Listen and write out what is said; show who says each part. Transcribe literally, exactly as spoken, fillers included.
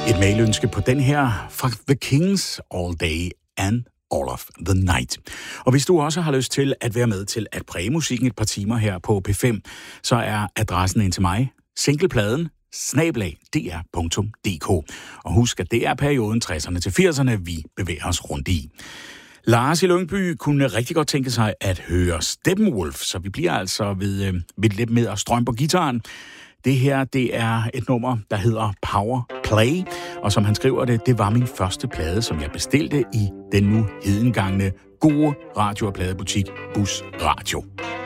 Speaker 1: Et mailønske på den her fra The Kings, All Day and All of the Night. Og hvis du også har lyst til at være med til at præge musikken et par timer her på P fem, så er adressen ind til mig, singlepladen, snabel-a d r punktum d k. Og husk, at det er perioden tresserne til firserne, vi bevæger os rundt i. Lars i Lyngby kunne rigtig godt tænke sig at høre Steppenwolf, så vi bliver altså ved, øh, ved lidt med at strømme på gitaren. Det her, det er et nummer, der hedder Power Play, og som han skriver det, det var min første plade, som jeg bestilte i den nu hedengangne gode radio- og pladebutik Bus Radio.